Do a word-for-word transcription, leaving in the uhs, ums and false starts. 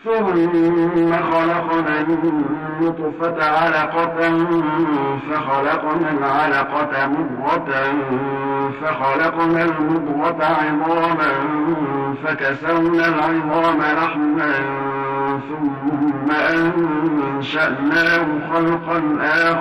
ثم خلقنا النطفة علقة فخلقنا العلقة مضغة فخلقنا المضغة عظاما فكسونا العظام لحما ثم أنشأناه خلقا آخر